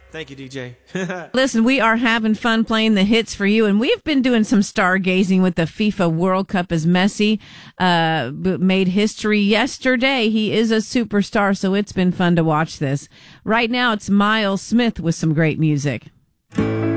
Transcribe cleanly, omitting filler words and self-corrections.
Thank you, DJ. Listen, we are having fun playing the hits for you, and we've been doing some stargazing with the FIFA World Cup as Messi made history yesterday. He is a superstar, so it's been fun to watch this. Right now, it's Miles Smith with some great music.